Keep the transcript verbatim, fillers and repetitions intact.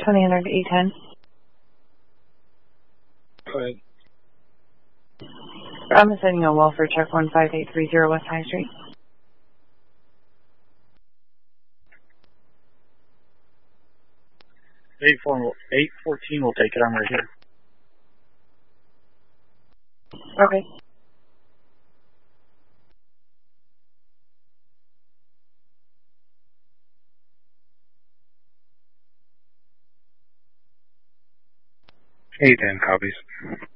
twenty hundred eight ten. Go ahead. I'm assigning a welfare check one five eight three zero West High Street. eight fourteen will take it. I'm right here. Okay. eight ten copies.